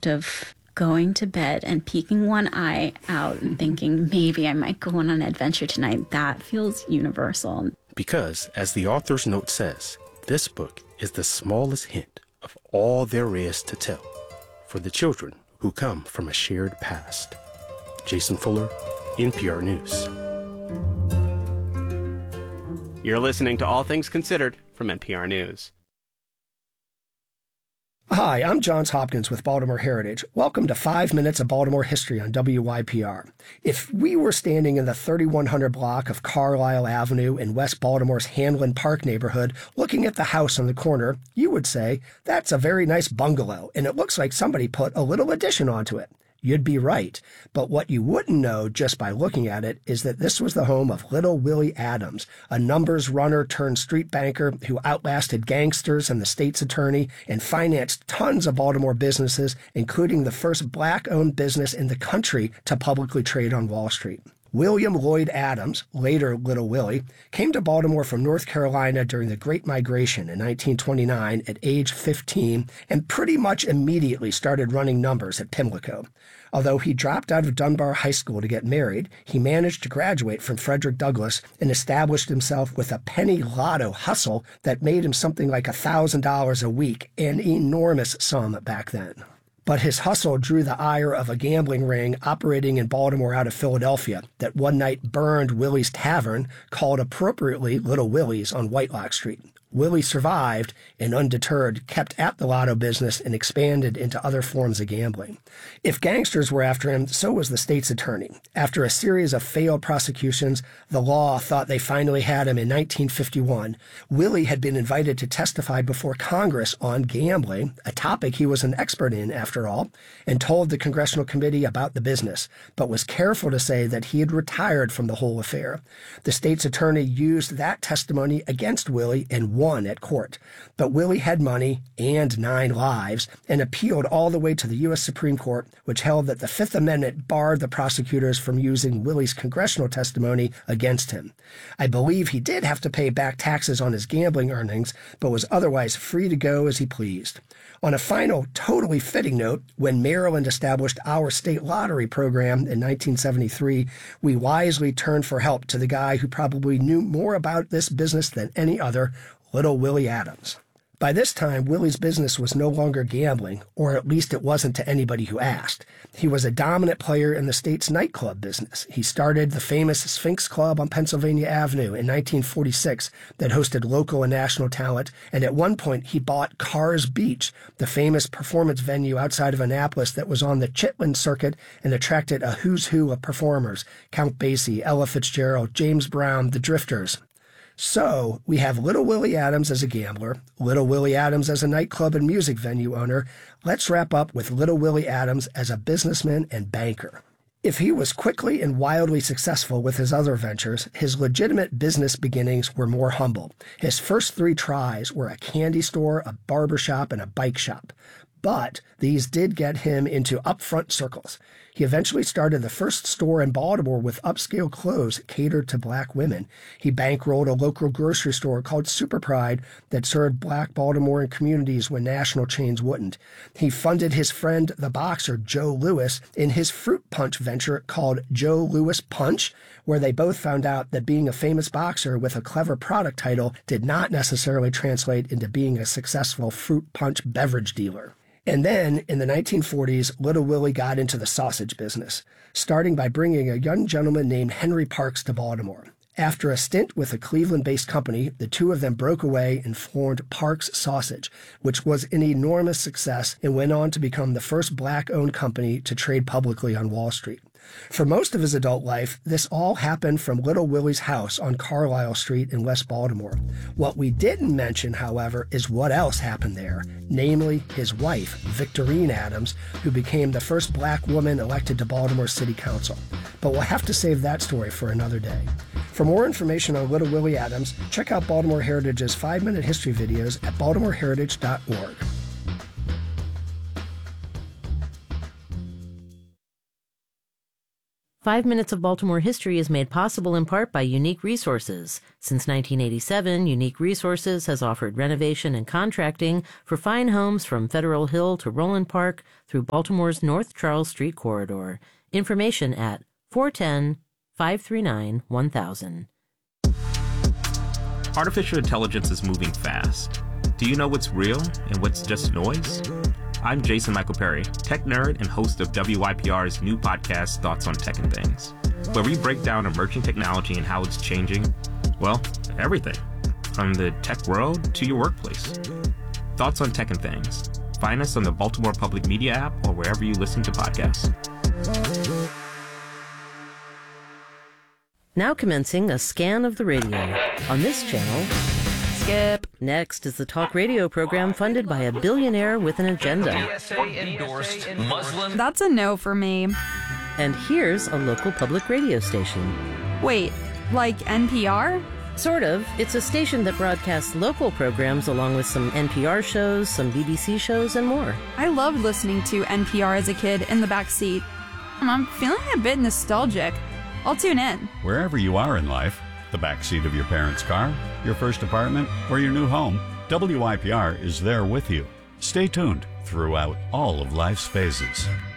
act of going to bed and peeking one eye out and thinking, maybe I might go on an adventure tonight, that feels universal. Because, as the author's note says, this book is the smallest hint of all there is to tell for the children who come from a shared past. Jason Fuller, NPR News. You're listening to All Things Considered from NPR News. Hi, I'm Johns Hopkins with Baltimore Heritage. Welcome to 5 Minutes of Baltimore History on WYPR. If we were standing in the 3100 block of Carlisle Avenue in West Baltimore's Hanlon Park neighborhood, looking at the house on the corner, you would say, that's a very nice bungalow, and it looks like somebody put a little addition onto it. You'd be right, but what you wouldn't know just by looking at it is that this was the home of Little Willie Adams, a numbers runner turned street banker who outlasted gangsters and the state's attorney and financed tons of Baltimore businesses, including the first black-owned business in the country to publicly trade on Wall Street. William Lloyd Adams, later Little Willie, came to Baltimore from North Carolina during the Great Migration in 1929 at age 15 and pretty much immediately started running numbers at Pimlico. Although he dropped out of Dunbar High School to get married, he managed to graduate from Frederick Douglass and established himself with a penny lotto hustle that made him something like $1,000 a week, an enormous sum back then. But his hustle drew the ire of a gambling ring operating in Baltimore out of Philadelphia that one night burned Willie's Tavern, called appropriately Little Willie's on Whitelock Street. Willie survived and, undeterred, kept at the lotto business and expanded into other forms of gambling. If gangsters were after him, so was the state's attorney. After a series of failed prosecutions, the law thought they finally had him in 1951. Willie had been invited to testify before Congress on gambling, a topic he was an expert in after all, and told the congressional committee about the business, but was careful to say that he had retired from the whole affair. The state's attorney used that testimony against Willie and won at court. But Willie had money and 9 lives and appealed all the way to the U.S. Supreme Court, which held that the Fifth Amendment barred the prosecutors from using Willie's congressional testimony against him. I believe he did have to pay back taxes on his gambling earnings, but was otherwise free to go as he pleased. On a final, totally fitting note, when Maryland established our state lottery program in 1973, we wisely turned for help to the guy who probably knew more about this business than any other, Little Willie Adams. By this time, Willie's business was no longer gambling, or at least it wasn't to anybody who asked. He was a dominant player in the state's nightclub business. He started the famous Sphinx Club on Pennsylvania Avenue in 1946 that hosted local and national talent, and at one point he bought Carr's Beach, the famous performance venue outside of Annapolis that was on the Chitlin circuit and attracted a who's who of performers: Count Basie, Ella Fitzgerald, James Brown, the Drifters. So, we have Little Willie Adams as a gambler, Little Willie Adams as a nightclub and music venue owner. Let's wrap up with Little Willie Adams as a businessman and banker. If he was quickly and wildly successful with his other ventures, his legitimate business beginnings were more humble. His first 3 tries were a candy store, a barber shop, and a bike shop. But these did get him into upfront circles. He eventually started the first store in Baltimore with upscale clothes catered to black women. He bankrolled a local grocery store called Super Pride that served black Baltimorean communities when national chains wouldn't. He funded his friend, the boxer Joe Louis, in his fruit punch venture called Joe Louis Punch, where they both found out that being a famous boxer with a clever product title did not necessarily translate into being a successful fruit punch beverage dealer. And then, in the 1940s, Little Willie got into the sausage business, starting by bringing a young gentleman named Henry Parks to Baltimore. After a stint with a Cleveland-based company, the two of them broke away and formed Parks Sausage, which was an enormous success and went on to become the first black-owned company to trade publicly on Wall Street. For most of his adult life, this all happened from Little Willie's house on Carlisle Street in West Baltimore. What we didn't mention, however, is what else happened there, namely his wife, Victorine Adams, who became the first black woman elected to Baltimore City Council. But we'll have to save that story for another day. For more information on Little Willie Adams, check out Baltimore Heritage's 5-minute history videos at baltimoreheritage.org. 5 Minutes of Baltimore History is made possible in part by Unique Resources. Since 1987, Unique Resources has offered renovation and contracting for fine homes from Federal Hill to Roland Park through Baltimore's North Charles Street corridor. Information at 410-539-1000. Artificial intelligence is moving fast. Do you know what's real and what's just noise? I'm Jason Michael Perry, tech nerd and host of WYPR's new podcast, Thoughts on Tech and Things, where we break down emerging technology and how it's changing, well, everything, from the tech world to your workplace. Thoughts on Tech and Things. Find us on the Baltimore Public Media app or wherever you listen to podcasts. Now commencing a scan of the radio. On this channel, skip. Next is the talk radio program funded by a billionaire with an agenda. DSA-endorsed Muslim. That's a no for me. And here's a local public radio station. Wait, like NPR? Sort of. It's a station that broadcasts local programs along with some NPR shows, some BBC shows, and more. I loved listening to NPR as a kid in the back seat. I'm feeling a bit nostalgic. I'll tune in. Wherever you are in life, the backseat of your parents' car, your first apartment, or your new home, WYPR is there with you. Stay tuned throughout all of life's phases.